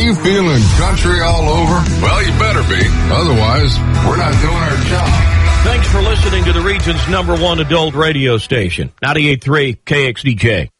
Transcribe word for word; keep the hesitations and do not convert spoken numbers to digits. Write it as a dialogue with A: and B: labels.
A: you feeling country all over? Well, you better be. Otherwise, we're not doing our job.
B: Thanks for listening to the region's number one adult radio station, ninety-eight point three K X D J.